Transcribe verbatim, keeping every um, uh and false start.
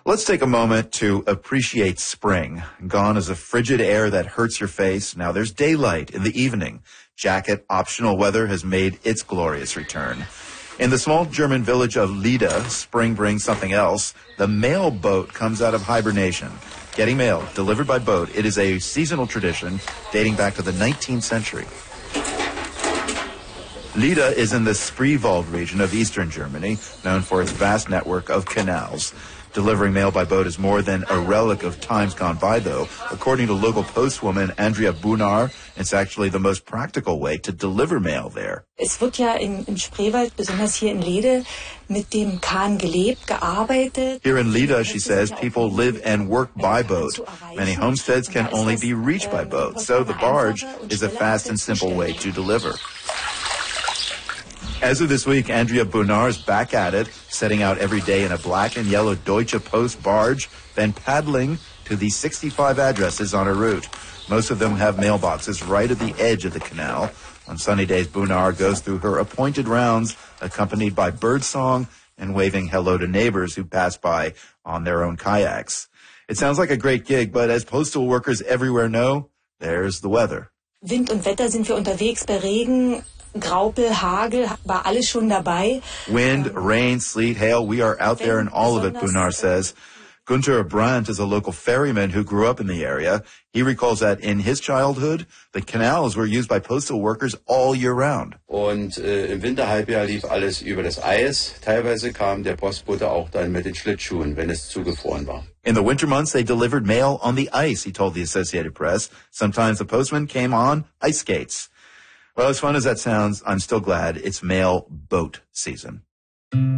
Let's take a moment to appreciate spring. Gone is the frigid air that hurts your face. Now there's daylight in the evening. Jacket optional weather has made its glorious return. In the small German village of Lida, spring brings something else. The mail boat comes out of hibernation. Getting mail delivered by boat, it is a seasonal tradition dating back to the nineteenth century. Lida is in the Spreewald region of eastern Germany, known for its vast network of canals. Delivering mail by boat is more than a relic of times gone by, though. According to local postwoman Andrea Bunar, it's actually the most practical way to deliver mail there. Es wird ja in, im Spreewald, besonders hier in Lede, mit dem Kahn gelebt, gearbeitet. Here in Lida, she says, people live and work by boat. Many homesteads can only be reached by boat, so the barge is a fast and simple way to deliver. As of this week, Andrea Bunar is back at it, setting out every day in a black and yellow Deutsche Post barge, then paddling to the sixty-five addresses on her route. Most of them have mailboxes right at the edge of the canal. On sunny days, Bunar goes through her appointed rounds, accompanied by birdsong and waving hello to neighbors who pass by on their own kayaks. It sounds like a great gig, but as postal workers everywhere know, there's the weather. Wind und Wetter sind wir unterwegs bei Regen. Graupel, Hagel, war alles schon dabei. Wind, rain, sleet, hail, we are out there in all of it, Bunar says. Gunter Brandt is a local ferryman who grew up in the area. He recalls that in his childhood, the canals were used by postal workers all year round. Und äh, im Winterhalbjahr lief alles über das Eis. Teilweise kam der Postbote auch dann mit den Schlittschuhen, wenn es zugefroren war. In the winter months, they delivered mail on the ice, he told the Associated Press. Sometimes the postman came on ice skates. Well, as fun as that sounds, I'm still glad it's mail boat season.